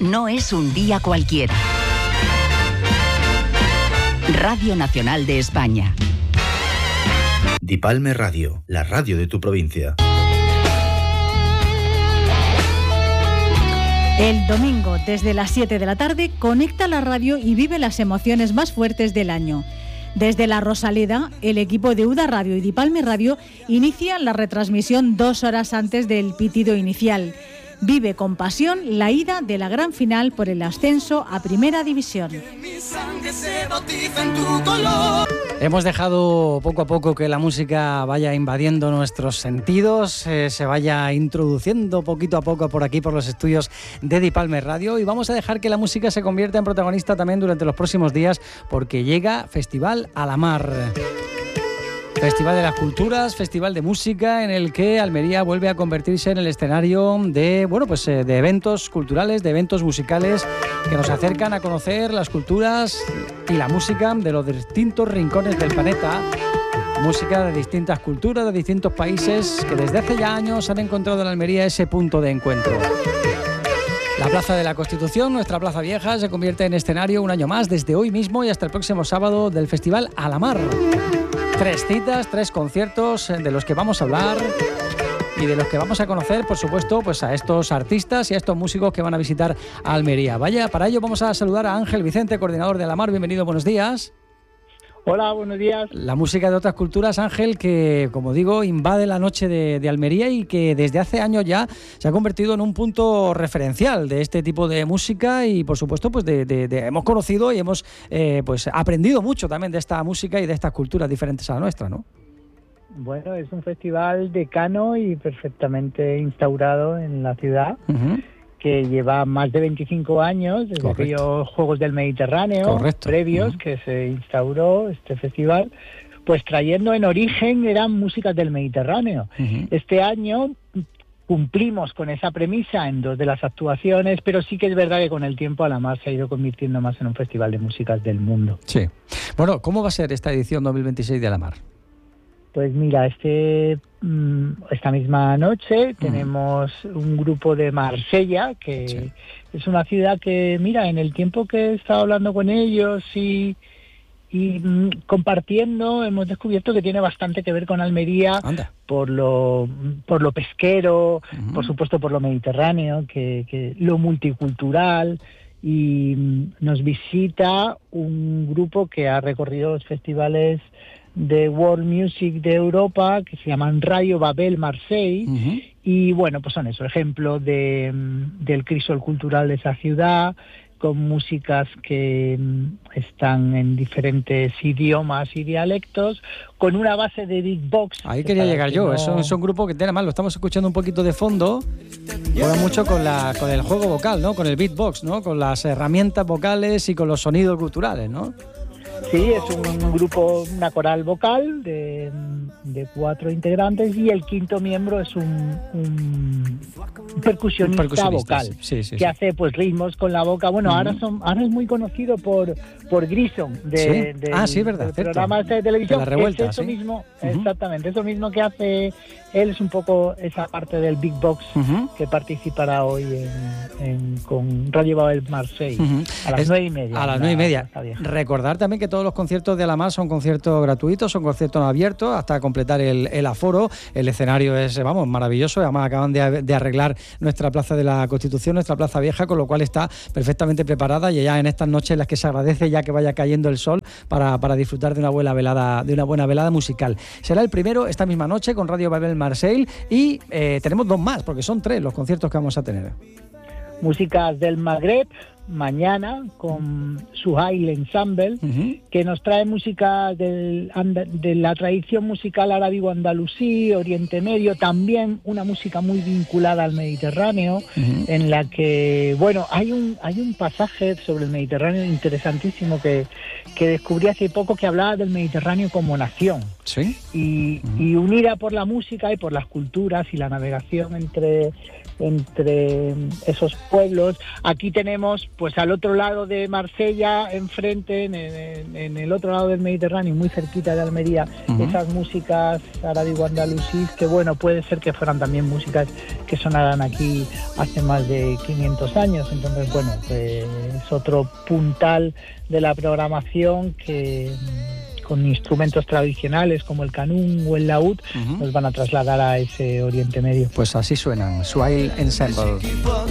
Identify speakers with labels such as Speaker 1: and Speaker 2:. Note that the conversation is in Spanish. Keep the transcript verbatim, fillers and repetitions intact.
Speaker 1: no es un día cualquiera. Radio Nacional de España.
Speaker 2: Dipalme Radio, la radio de tu provincia.
Speaker 3: El domingo, desde las siete de la tarde, conecta la radio y vive las emociones más fuertes del año. Desde la Rosaleda, el equipo de Uda Radio y Dipalme Radio inicia la retransmisión dos horas antes del pitido inicial. Vive con pasión la ida de la gran final por el ascenso a Primera División.
Speaker 4: Hemos dejado poco a poco que la música vaya invadiendo nuestros sentidos, eh, se vaya introduciendo poquito a poco por aquí, por los estudios de Dipalme Radio, y vamos a dejar que la música se convierta en protagonista también durante los próximos días, porque llega Festival a la Mar. Festival de las Culturas, festival de música en el que Almería vuelve a convertirse en el escenario de, bueno, pues de eventos culturales, de eventos musicales que nos acercan a conocer las culturas y la música de los distintos rincones del planeta. Música de distintas culturas, de distintos países que desde hace ya años han encontrado en Almería ese punto de encuentro. La Plaza de la Constitución, nuestra Plaza Vieja, se convierte en escenario un año más, desde hoy mismo y hasta el próximo sábado, del Festival a la Mar. Tres citas, tres conciertos de los que vamos a hablar y de los que vamos a conocer, por supuesto, pues a estos artistas y a estos músicos que van a visitar a Almería. Vaya, para ello vamos a saludar a Ángel Vicente, coordinador de A la Mar. Bienvenido, buenos días.
Speaker 5: Hola, buenos días.
Speaker 4: La música de otras culturas, Ángel, que, como digo, invade la noche de, de Almería y que desde hace años ya se ha convertido en un punto referencial de este tipo de música y, por supuesto, pues de, de, de, hemos conocido y hemos eh, pues aprendido mucho también de esta música y de estas culturas diferentes a la nuestra, ¿no?
Speaker 5: Bueno, es un festival decano y perfectamente instaurado en la ciudad. Uh-huh. Que lleva más de veinticinco años, desde Correcto. aquellos Juegos del Mediterráneo Correcto. previos uh-huh. que se instauró este festival, pues trayendo en origen eran músicas del Mediterráneo. Uh-huh. Este año cumplimos con esa premisa en dos de las actuaciones, pero sí que es verdad que con el tiempo A la Mar se ha ido convirtiendo más en un festival de músicas del mundo.
Speaker 4: Sí. Bueno, ¿cómo va a ser esta edición dos mil veintiséis de A la Mar?
Speaker 5: Pues mira, este esta misma noche tenemos un grupo de Marsella, que sí. es una ciudad que, mira, en el tiempo que he estado hablando con ellos y, y compartiendo, hemos descubierto que tiene bastante que ver con Almería. Anda. por lo por lo pesquero, uh-huh. por supuesto por lo mediterráneo, que, que lo multicultural. Y nos visita un grupo que ha recorrido los festivales de World Music de Europa, que se llaman Radio Babel Marseille, uh-huh. y bueno, pues son eso, ejemplo de, del crisol cultural de esa ciudad, con músicas que están en diferentes idiomas y dialectos, con una base de beatbox.
Speaker 4: Ahí quería llegar yo, no... eso es un grupo que tiene más, lo estamos escuchando un poquito de fondo, juega mucho con la con el juego vocal, ¿no? Con el beatbox, ¿no? Con las herramientas vocales y con los sonidos culturales, ¿no?
Speaker 5: Sí, es un, un grupo, una coral vocal de, de cuatro integrantes y el quinto miembro es un, un percusionista, un percusionista vocal sí, sí, sí, que sí. hace pues ritmos con la boca. Bueno, uh-huh. ahora son ahora es muy conocido por por Grison de,
Speaker 4: ¿Sí?
Speaker 5: de,
Speaker 4: ah, sí, verdad,
Speaker 5: de programas de televisión.
Speaker 4: De la revuelta,
Speaker 5: es eso
Speaker 4: ¿sí?
Speaker 5: mismo,
Speaker 4: uh-huh.
Speaker 5: exactamente, eso mismo que hace él, es un poco esa parte del big box uh-huh. que participará hoy en, en, con Radio Babel Marseille uh-huh. a las nueve y media.
Speaker 4: A las nueve y media. Recordar también que todos los conciertos de A la Mar son conciertos gratuitos, son conciertos abiertos hasta completar el, el aforo. El escenario es, vamos, maravilloso. Además acaban de, de arreglar nuestra Plaza de la Constitución, nuestra Plaza Vieja, con lo cual está perfectamente preparada y ya en estas noches en las que se agradece ya que vaya cayendo el sol para, para disfrutar de una buena velada, de una buena velada musical. Será el primero esta misma noche con Radio Babel Marseille y eh, tenemos dos más, porque son tres los conciertos que vamos a tener.
Speaker 5: Músicas del Magreb, mañana con Suhail Ensemble, uh-huh. que nos trae música del, de la tradición musical arábigo-andalusí, Oriente Medio, también una música muy vinculada al Mediterráneo, uh-huh. en la que, bueno, hay un hay un pasaje sobre el Mediterráneo interesantísimo que, que descubrí hace poco, que hablaba del Mediterráneo como nación.
Speaker 4: ¿Sí?
Speaker 5: Y, uh-huh. y unida por la música y por las culturas y la navegación entre entre esos pueblos. Aquí tenemos, pues al otro lado de Marsella, enfrente, en, en, en el otro lado del Mediterráneo, muy cerquita de Almería, uh-huh. esas músicas árabe-andalusíes, que bueno, puede ser que fueran también músicas que sonaran aquí hace más de quinientos años. Entonces, bueno, pues es otro puntal de la programación que, con instrumentos tradicionales como el canún o el laúd, uh-huh. nos van a trasladar a ese Oriente Medio.
Speaker 4: Pues así suenan, Swahili Ensemble.